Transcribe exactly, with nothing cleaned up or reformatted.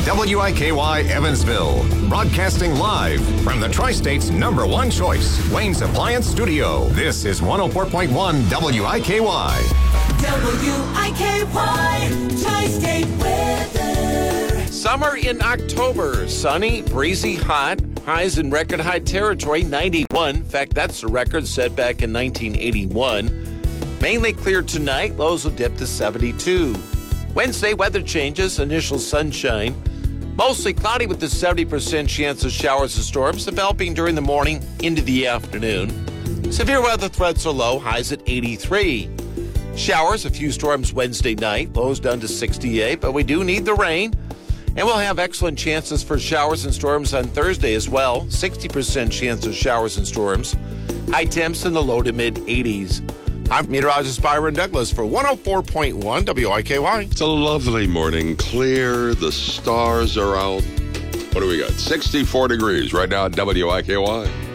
W I K Y Evansville, broadcasting live from the Tri-State's number one choice, Wayne's Appliance Studio. This is one oh four point one W I K Y. W I K Y, Tri-State weather. Summer in October. Sunny, breezy, hot. Highs in record high territory, ninety-one. In fact, that's the record set back in nineteen eighty-one. Mainly clear tonight. Lows will dip to seventy-two. Wednesday, weather changes. Initial sunshine. Mostly cloudy with a seventy percent chance of showers and storms developing during the morning into the afternoon. Severe weather threats are low. Highs at eighty-three. Showers, a few storms Wednesday night. Lows down to sixty-eight, but we do need the rain. And we'll have excellent chances for showers and storms on Thursday as well. sixty percent chance of showers and storms. High temps in the low to mid eighties. I'm meteorologist Byron Douglas for one oh four point one W I K Y. It's a lovely morning. Clear. The stars are out. What do we got? sixty-four degrees right now at W I K Y.